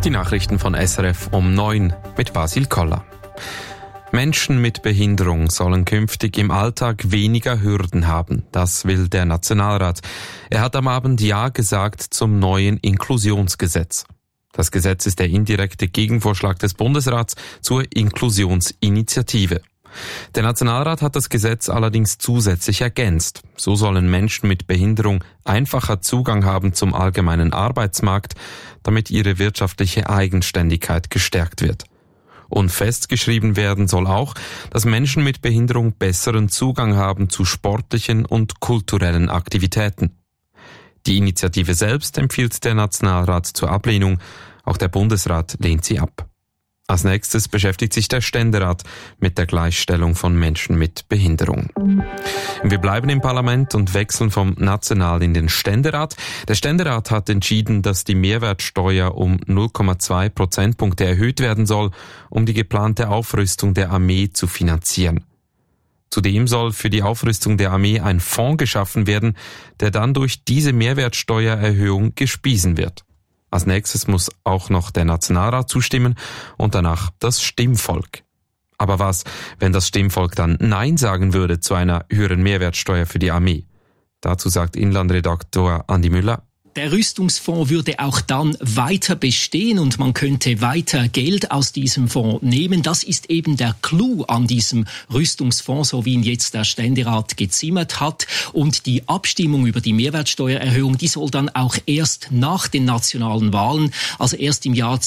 Die Nachrichten von SRF um 9 mit Basil Koller. Menschen mit Behinderung sollen künftig im Alltag weniger Hürden haben. Das will der Nationalrat. Er hat am Abend Ja gesagt zum neuen Inklusionsgesetz. Das Gesetz ist der indirekte Gegenvorschlag des Bundesrats zur Inklusionsinitiative. Der Nationalrat hat das Gesetz allerdings zusätzlich ergänzt. So sollen Menschen mit Behinderung einfacher Zugang haben zum allgemeinen Arbeitsmarkt, damit ihre wirtschaftliche Eigenständigkeit gestärkt wird. Und festgeschrieben werden soll auch, dass Menschen mit Behinderung besseren Zugang haben zu sportlichen und kulturellen Aktivitäten. Die Initiative selbst empfiehlt der Nationalrat zur Ablehnung, auch der Bundesrat lehnt sie ab. Als nächstes beschäftigt sich der Ständerat mit der Gleichstellung von Menschen mit Behinderung. Wir bleiben im Parlament und wechseln vom National in den Ständerat. Der Ständerat hat entschieden, dass die Mehrwertsteuer um 0,2 Prozentpunkte erhöht werden soll, um die geplante Aufrüstung der Armee zu finanzieren. Zudem soll für die Aufrüstung der Armee ein Fonds geschaffen werden, der dann durch diese Mehrwertsteuererhöhung gespiesen wird. Als nächstes muss auch noch der Nationalrat zustimmen und danach das Stimmvolk. Aber was, wenn das Stimmvolk dann Nein sagen würde zu einer höheren Mehrwertsteuer für die Armee? Dazu sagt Inlandredaktor Andi Müller: Der Rüstungsfonds würde auch dann weiter bestehen und man könnte weiter Geld aus diesem Fonds nehmen. Das ist eben der Clou an diesem Rüstungsfonds, so wie ihn jetzt der Ständerat gezimmert hat. Und die Abstimmung über die Mehrwertsteuererhöhung, die soll dann auch erst nach den nationalen Wahlen, also erst im Jahr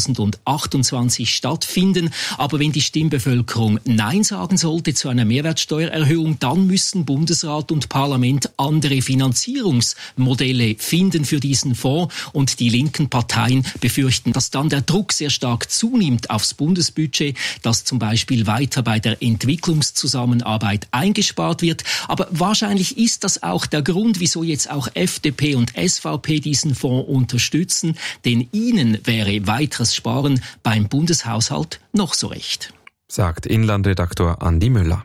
2028 stattfinden. Aber wenn die Stimmbevölkerung Nein sagen sollte zu einer Mehrwertsteuererhöhung, dann müssen Bundesrat und Parlament andere Finanzierungsmodelle finden für diesen Fonds, und die linken Parteien befürchten, dass dann der Druck sehr stark zunimmt aufs Bundesbudget, dass zum Beispiel weiter bei der Entwicklungszusammenarbeit eingespart wird. Aber wahrscheinlich ist das auch der Grund, wieso jetzt auch FDP und SVP diesen Fonds unterstützen, denn ihnen wäre weiteres Sparen beim Bundeshaushalt noch so recht. Sagt Inlandredaktor Andi Müller.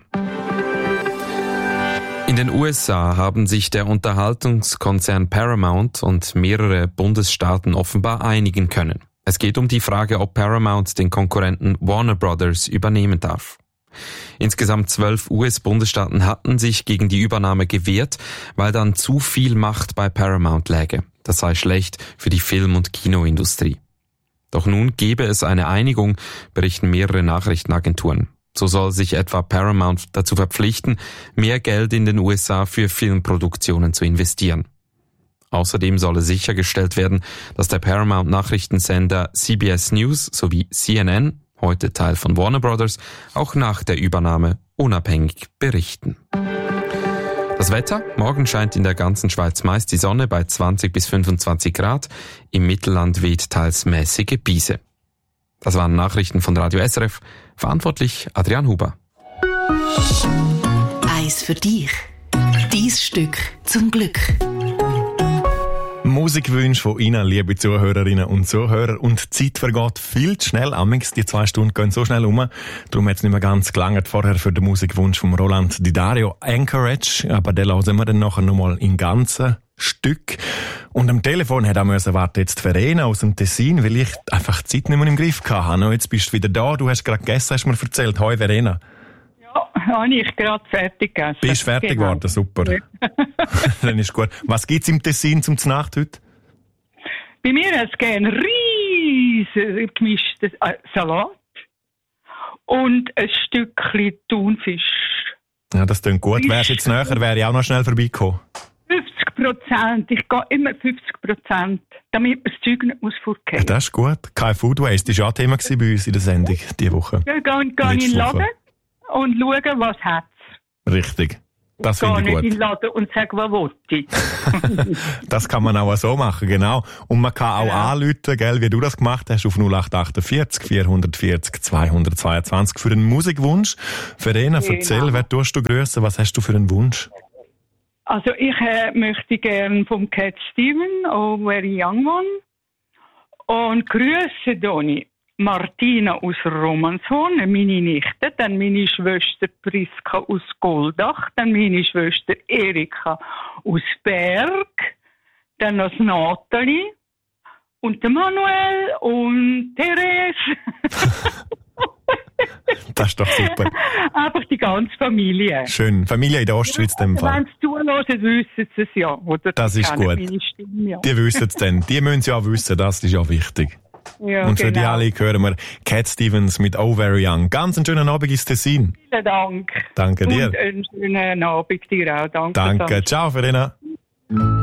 In den USA haben sich der Unterhaltungskonzern Paramount und mehrere Bundesstaaten offenbar einigen können. Es geht um die Frage, ob Paramount den Konkurrenten Warner Brothers übernehmen darf. Insgesamt 12 US-Bundesstaaten hatten sich gegen die Übernahme gewehrt, weil dann zu viel Macht bei Paramount läge. Das sei schlecht für die Film- und Kinoindustrie. Doch nun gebe es eine Einigung, berichten mehrere Nachrichtenagenturen. So soll sich etwa Paramount dazu verpflichten, mehr Geld in den USA für Filmproduktionen zu investieren. Außerdem solle sichergestellt werden, dass der Paramount-Nachrichtensender CBS News sowie CNN, heute Teil von Warner Brothers, auch nach der Übernahme unabhängig berichten. Das Wetter: Morgen scheint in der ganzen Schweiz meist die Sonne bei 20 bis 25 Grad, im Mittelland weht teils mäßige Brise. Das waren Nachrichten von Radio SRF. Verantwortlich Adrian Huber. Eis für dich. Dein Stück zum Glück. Musikwünsche von Ihnen, liebe Zuhörerinnen und Zuhörer. Und die Zeit vergeht viel zu schnell. Amix, die 2 Stunden gehen so schnell um. Darum hat es nicht mehr ganz gelangt vorher für den Musikwunsch von Roland Di Dario, Anchorage. Aber den hören wir dann nachher nochmal in ganzen Stück. Und am Telefon hat auch warten jetzt Verena aus dem Tessin, weil ich einfach die Zeit nicht mehr im Griff hatte. Jetzt bist du wieder da. Du hast gerade gegessen, hast mir erzählt. Hoi Verena. Ja, habe ich gerade fertig gegessen. Bist fertig geworden, super. Ja. Dann ist gut. Was gibt's im Tessin zum Znacht heute? Bei mir ist es gerne riesen gemischtes Salat und ein Stückchen Thunfisch. Ja, das klingt gut. Wärst jetzt näher, wäre ich auch noch schnell vorbeigekommen. 50%. Ich gehe immer 50%, damit man das Zeug nicht fortgehen muss. Ja, das ist gut. Kein Food Waste. Das war ja ein Thema bei uns in der Sendung diese Woche. Ja, gehe in den Laden und schaue, was hat es. Richtig. Das finde ich gut. Ich gehe nicht in den Laden und sage, was will ich. Das kann man auch so machen, genau. Und man kann auch anrufen, gell, wie du das gemacht hast, auf 0848 440 222 für einen Musikwunsch. Verena, erzähl, wer tust du grüßen? Was hast du für einen Wunsch? Also ich möchte gerne vom Cat Steven, Oh Very Young One. Und grüße Doni Martina aus Romanshorn, meine Nichte, dann meine Schwester Priska aus Goldach, dann meine Schwester Erika aus Berg, dann noch Nathalie und der Manuel und Therese. Das ist doch super. Einfach die ganze Familie. Schön. Familie in der Ostschweiz in dem Fall. Wenn sie zuhören, wissen sie es ja. Oder? Das ist gut. Meine Stimme, ja. Die wissen es dann. Die müssen es ja auch wissen, das ist ja wichtig. Ja, und für die genau. alle hören wir Cat Stevens mit Oh Very Young. Ganz einen schönen Abend ins Tessin. Vielen Dank. Danke dir. Und einen schönen Abend dir auch. Danke. Danke. Ciao, Verena.